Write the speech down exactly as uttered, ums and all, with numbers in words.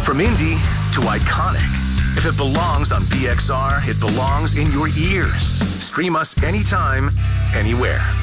From indie to iconic. If it belongs on V X R, it belongs in your ears. Stream us anytime, anywhere.